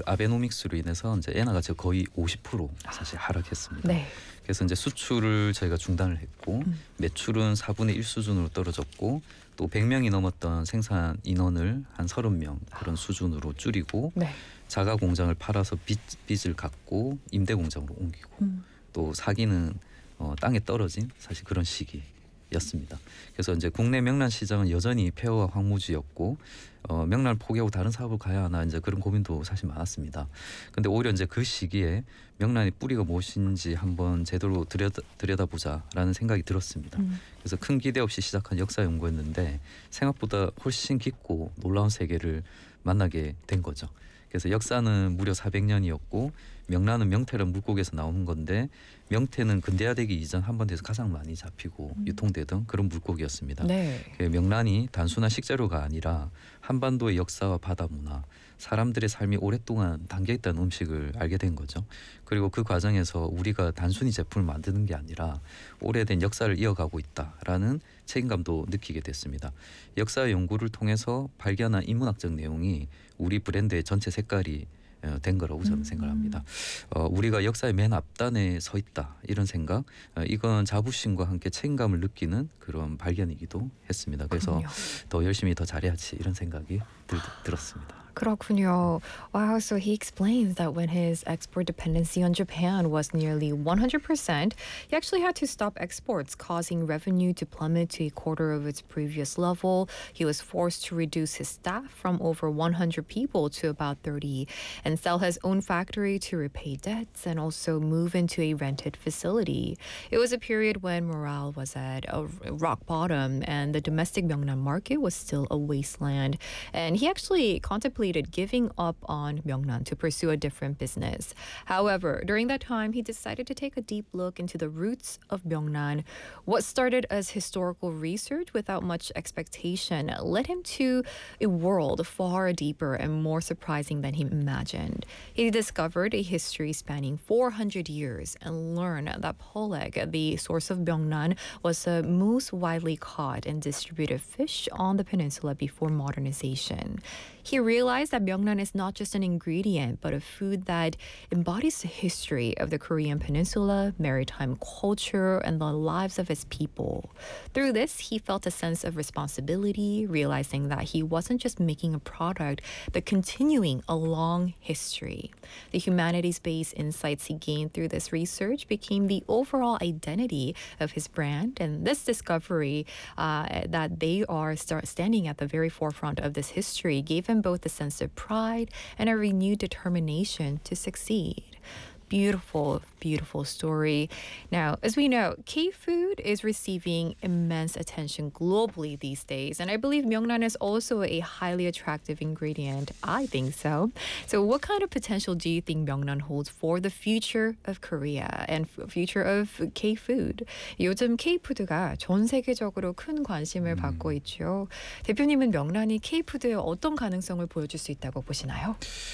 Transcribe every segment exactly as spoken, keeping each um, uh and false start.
아베노믹스로 인해서 이제 엔화 가치가 거의 오십 퍼센트 사실 하락했습니다. 네. 그래서 이제 수출을 저희가 중단을 했고 음. 매출은 사분의 일 수준으로 떨어졌고 또 백 명이 넘었던 생산 인원을 한 서른 명 그런 수준으로 줄이고 네. 자가 공장을 팔아서 빚, 빚을 갚고 임대 공장으로 옮기고 음. 또 사기는 어, 땅에 떨어진 사실 그런 시기였습니다. 그래서 이제 국내 명란 시장은 여전히 폐허와 황무지였고 어, 명란을 포기하고 다른 사업을 가야 하나 이제 그런 고민도 사실 많았습니다. 근데 오히려 이제 그 시기에 명란의 뿌리가 무엇인지 한번 제대로 들여다, 들여다보자라는 생각이 들었습니다. 음. 그래서 큰 기대 없이 시작한 역사 연구였는데 생각보다 훨씬 깊고 놀라운 세계를 만나게 된 거죠. 그래서 역사는 무려 사백 년이었고 명란은 명태라는 물고기에서 나오는 건데 명태는 근대화되기 이전 한반도에서 가장 많이 잡히고 음. 유통되던 그런 물고기였습니다. 네. 그 명란이 단순한 식재료가 아니라 한반도의 역사와 바다 문화, 사람들의 삶이 오랫동안 담겨있다는 음식을 알게 된 거죠. 그리고 그 과정에서 우리가 단순히 제품을 만드는 게 아니라 오래된 역사를 이어가고 있다라는 책임감도 느끼게 됐습니다. 역사 연구를 통해서 발견한 인문학적 내용이 우리 브랜드의 전체 색깔이 된 거라고 저는 음. 생각합니다. 어, 우리가 역사의 맨 앞단에 서 있다 이런 생각, 어, 이건 자부심과 함께 책임감을 느끼는 그런 발견이기도 했습니다. 그래서 그럼요. 더 열심히 더 잘해야지 이런 생각이 들, 들었습니다. 그렇군요. Wow, so he explains that when his export dependency on Japan was nearly one hundred percent, he actually had to stop exports, causing revenue to plummet to a quarter of its previous level. He was forced to reduce his staff from over one hundred people to about thirty and sell his own factory to repay debts and also move into a rented facility. It was a period when morale was at a rock bottom and the domestic Myeongnan market was still a wasteland. And he actually contemplated giving up on Myeongnan to pursue a different business. However, during that time, he decided to take a deep look into the roots of Myeongnan. What started as historical research without much expectation led him to a world far deeper and more surprising than he imagined. He discovered a history spanning four hundred years and learned that Poleg, the source of Myeongnan, was the most widely caught and distributed fish on the peninsula before modernization. He realized that Myeongnan is not just an ingredient, but a food that embodies the history of the Korean peninsula, maritime culture, and the lives of its people. Through this, he felt a sense of responsibility, realizing that he wasn't just making a product, but continuing a long history. The humanities-based insights he gained through this research became the overall identity of his brand, and this discovery uh, that they are start standing at the very forefront of this history gave him both a sense of pride and a renewed determination to succeed. Beautiful, beautiful story. Now, as we know, K-food is receiving immense attention globally these days, and I believe Myeongnan is also a highly attractive ingredient. I think so. So what kind of potential do you think Myeongnan holds for the future of Korea and f- future of K-food? 요즘 K-푸드가 전 세계적으로 큰 관심을 받고 있죠. 대표님은 명란이 K-푸드에 어떤 가능성을 보여줄 수 있다고 보시나요?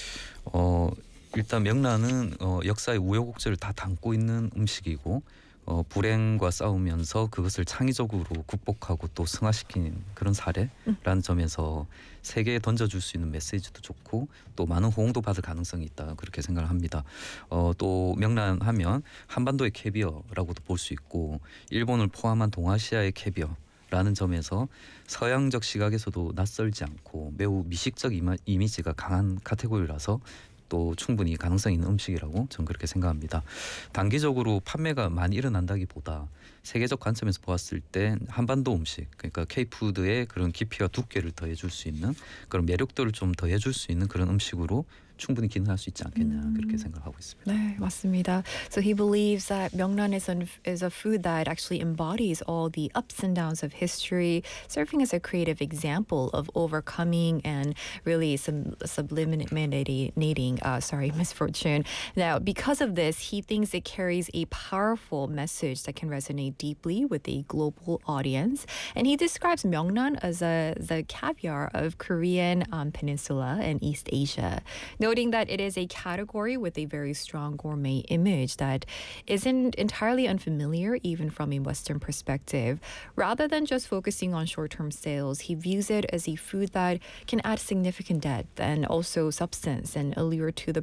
어, 일단 명란은 어, 역사의 우여곡절을 다 담고 있는 음식이고 어, 불행과 싸우면서 그것을 창의적으로 극복하고 또 승화시킨 그런 사례라는 음. 점에서 세계에 던져줄 수 있는 메시지도 좋고 또 많은 호응도 받을 가능성이 있다 그렇게 생각을 합니다. 어, 또 명란하면 한반도의 캐비어라고도 볼 수 있고 일본을 포함한 동아시아의 캐비어 라는 점에서 서양적 시각에서도 낯설지 않고 매우 미식적 이마, 이미지가 강한 카테고리라서 또 충분히 가능성 있는 음식이라고 저는 그렇게 생각합니다. 단기적으로 판매가 많이 일어난다기보다 세계적 관점에서 보았을 때 한반도 음식, 그러니까 K-푸드의 그런 깊이와 두께를 더해줄 수 있는 그런 매력도를 좀 더해줄 수 있는 그런 음식으로 충분히 기능할 수 있지 않겠냐 음. 그렇게 생각하고 있습니다. 네, 맞습니다. So he believes that Myeongnan is, an, is a food that actually embodies all the ups and downs of history, serving as a creative example of overcoming and really sub, subliminating, uh, sorry, misfortune. Now, because of this, he thinks it carries a powerful message that can resonate deeply with a global audience. And he describes Myeongnan as a, the caviar of Korean um, peninsula and East Asia, noting that it is a category with a very strong gourmet image that isn't entirely unfamiliar even from a Western perspective. Rather than just focusing on short-term sales, he views it as a food that can add significant depth and also substance and allure to the